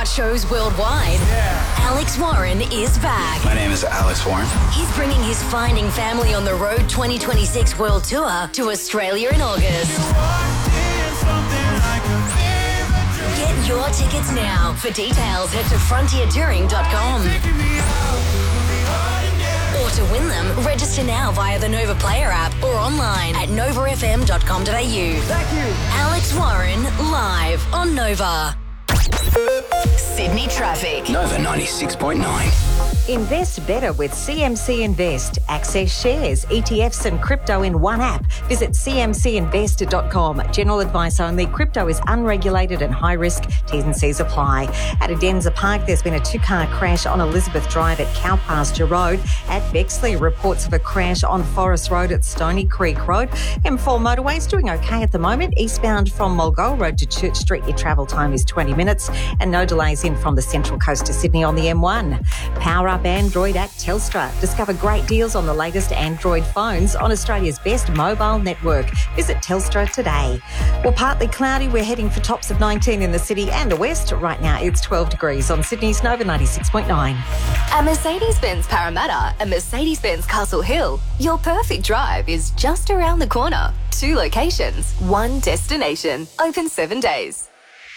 shows worldwide. Alex Warren is back. My name is Alex Warren. He's bringing his Finding Family on the Road 2026 World Tour to Australia in August. Get your tickets now. For details, head to frontiertouring.com. Or to win them, register now via the Nova Player app or online at novafm.com.au. Thank you. Alex Warren, live on Nova. Sydney traffic. Nova 96.9. Invest better with CMC Invest. Access shares, ETFs and crypto in one app. Visit cmcinvest.com. General advice only. Crypto is unregulated and high risk. T's and C's apply. At Adenza Park, there's been a two-car crash on Elizabeth Drive at Cowpasture Road. At Bexley, reports of a crash on Forest Road at Stony Creek Road. M4 motorway's doing okay at the moment. Eastbound from Mulgoa Road to Church Street, your travel time is 20 minutes. And no delays in from the Central Coast to Sydney on the M1. Power up Android at Telstra. Discover great deals on the latest Android phones on Australia's best mobile network. Visit Telstra today. Well, partly cloudy. We're heading for tops of 19 in the city and the west. Right now, it's 12 degrees on Sydney's Nova 96.9. At Mercedes-Benz Parramatta and Mercedes-Benz Castle Hill, your perfect drive is just around the corner. 2 locations, 1 destination. Open 7 days.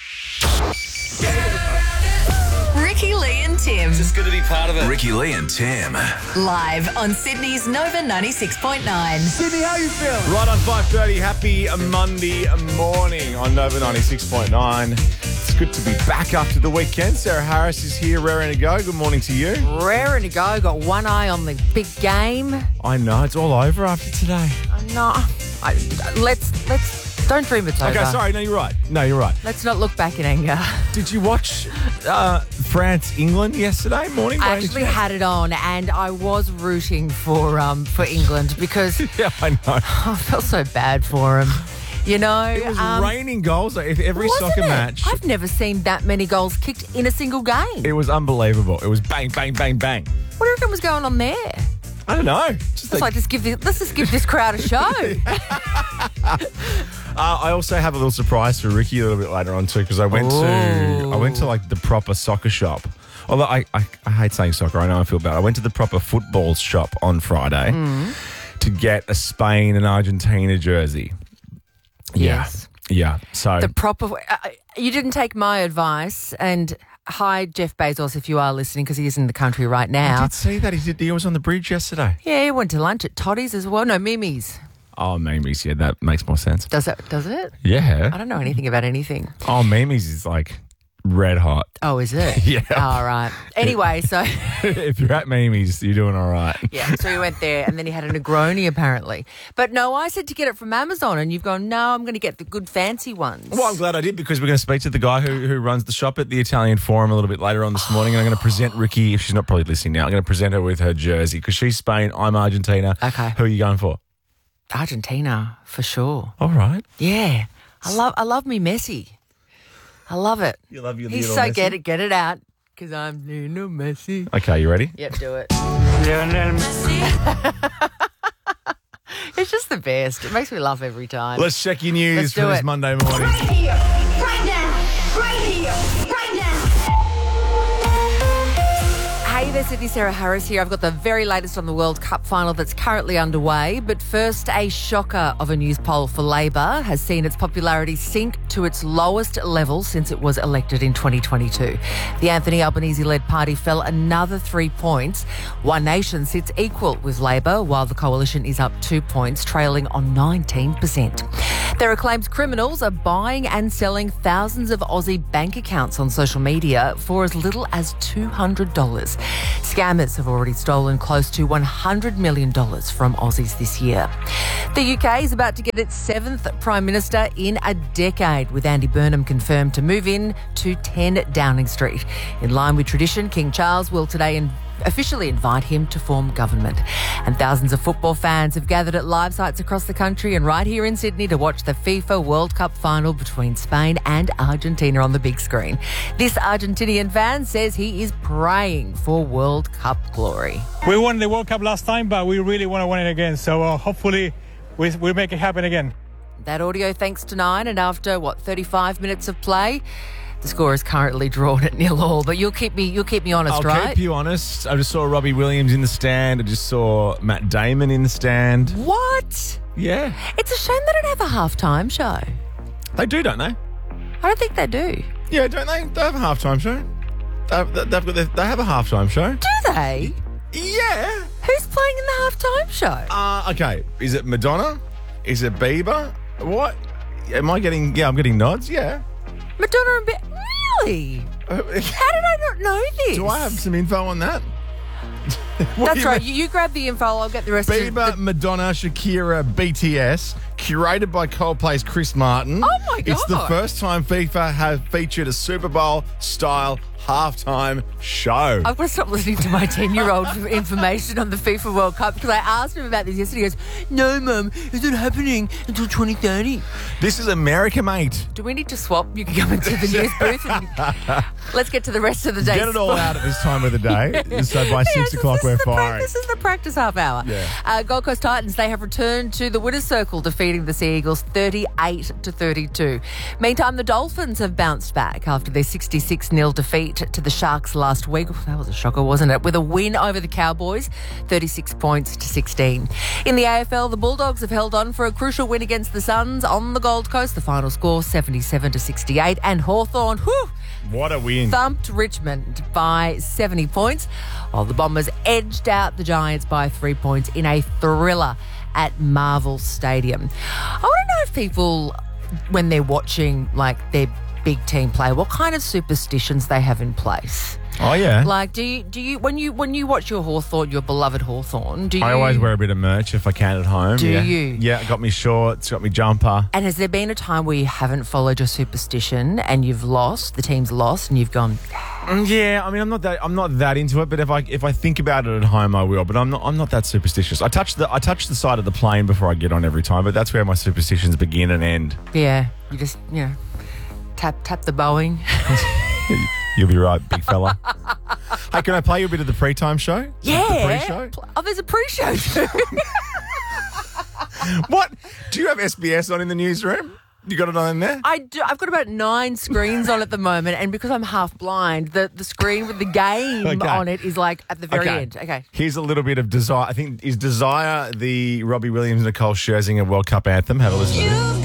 Ricky Lee and Tim. Just good to be part of it. Ricky Lee and Tim. Live on Sydney's Nova 96.9. Sydney, how you feeling? Right on 5:30. Happy Monday morning on Nova 96.9. It's good to be back after the weekend. Sarah Harris is here, raring to go. Good morning to you. Raring to go. Got one eye on the big game. I know, it's all over after today. No, let's don't dream it's over. Okay, sorry. No, you're right. Let's not look back in anger. Did you watch France-England yesterday morning? I actually had it on, and I was rooting for England because Yeah, I know. I felt so bad for them. You know, It was raining goals like every wasn't soccer it? match. I've never seen that many goals kicked in a single game. It was unbelievable. It was bang, bang, bang, bang. What do you reckon was going on there? I don't know. Let's just give this crowd a show. I also have a little surprise for Ricky a little bit later on too, because I went to like the proper soccer shop. Although I hate saying soccer, I know I feel bad. I went to the proper football shop on Friday to get a Spain and Argentina jersey. Yes. Yeah. So The proper. You didn't take my advice, and hi, Jeff Bezos, if you are listening, because he is in the country right I now. did see that. He was on the bridge yesterday. Yeah, he went to lunch at Toddy's as well. No, Mimi's. Oh, Mimi's. Yeah, that makes more sense. Does it? Yeah. I don't know anything about anything. Oh, Mimi's is like red hot. Oh, is it? Yeah. All right. Anyway, so If you're at Mimi's, you're doing all right. yeah, so he went there, and then he had a Negroni apparently. But no, I said to get it from Amazon, and you've gone, no, I'm going to get the good fancy ones. Well, I'm glad I did, because we're going to speak to the guy who runs the shop at the Italian Forum a little bit later on this morning, and I'm going to present Ricky, if she's not probably listening now, I'm going to present her with her jersey, because she's Spain, I'm Argentina. Okay. Who are you going for? Argentina, for sure. All right. Yeah. I love me Messi. I love it. You love your He's little so Messi? get it out, because I'm Lionel Messi. Okay, you ready? Yep, do it. It's just the best. It makes me laugh every time. Let's check your news Let's for do this it. Monday morning. Right here, right now, right here, right now. Hey there, Sydney, Sarah Harris here. I've got the very latest on the World Cup final that's currently underway. But first, a shocker of a news poll for Labor has seen its popularity sink to its lowest level since it was elected in 2022. The Anthony Albanese-led party fell another 3 points. One Nation sits equal with Labor, while the coalition is up 2 points, trailing on 19%. Their acclaimed criminals are buying and selling thousands of Aussie bank accounts on social media for as little as $200. Scammers have already stolen close to $100 million from Aussies this year. The UK is about to get its 7th Prime Minister in a decade, with Andy Burnham confirmed to move in to 10 Downing Street. In line with tradition, King Charles will today officially invite him to form government. And thousands of football fans have gathered at live sites across the country and right here in Sydney to watch the FIFA World Cup final between Spain and Argentina on the big screen. This Argentinian fan says he is praying for World Cup glory. We won the World Cup last time, but we really want to win it again. So hopefully we'll make it happen again. That audio thanks to Nine, and after, 35 minutes of play, The score is currently drawn at 0-0, but you'll keep me honest, I'll right? keep you honest. I just saw Robbie Williams in the stand. I just saw Matt Damon in the stand. What? Yeah. It's a shame they don't have a halftime show. They do, don't they? I don't think they do. Yeah, don't they? They have a halftime show. They have a halftime show. Do they? Yeah. Who's playing in the halftime show? Okay. Is it Madonna? Is it Bieber? What? Am I getting... Yeah, I'm getting nods. Yeah. Madonna and Really? How did I not know this? Do I have some info on that? That's right. You grab the info. I'll get the rest of Bieber, Madonna, Shakira, BTS, curated by Coldplay's Chris Martin. Oh, my God. It's the first time FIFA have featured a Super Bowl-style halftime show. I've got to stop listening to my 10-year-old for information on the FIFA World Cup because I asked him about this yesterday. He goes, no, Mum, it's not happening until 2030. This is America, mate. Do we need to swap? You can come into the news booth and let's get to the rest of the day. Get it all out at this time of the day. So by 6 o'clock, we're firing. This is the practice half hour. Yeah. Gold Coast Titans, they have returned to the winner's circle, defeating the Sea Eagles 38-32. Meantime, the Dolphins have bounced back after their 66-0 defeat to the Sharks last week. That was a shocker, wasn't it? With a win over the Cowboys, 36 points to 16. In the AFL, the Bulldogs have held on for a crucial win against the Suns on the Gold Coast. The final score, 77-68. And Hawthorn, what a win. Thumped Richmond by 70 points, while the Bombers edged out the Giants by 3 points in a thriller at Marvel Stadium. I want to know if people, when they're watching like their big team play, what kind of superstitions they have in place. Oh, yeah. Like, do you when you watch your Hawthorn, your beloved Hawthorn, do you... I always wear a bit of merch if I can at home. Do you? Yeah, got me shorts, got me jumper. And has there been a time where you haven't followed your superstition and you've lost, the team's lost, and you've gone... Yeah, I mean, I'm not that into it, but if I think about it at home, I will. But I'm not that superstitious. I touch the side of the plane before I get on every time, but that's where my superstitions begin and end. Yeah, you just tap the Boeing. You'll be right, big fella. Hey, can I play you a bit of the pre-time show? Yeah. The pre-show? Oh, there's a pre-show too. What? Do you have SBS on in the newsroom? You got it on in there? I do. I've got about 9 screens on at the moment, and because I'm half blind, the screen with the game on it is like at the very end. Okay. Here's a little bit of Desire. I think, is Desire the Robbie Williams, Nicole Scherzinger World Cup anthem? Have a listen to this.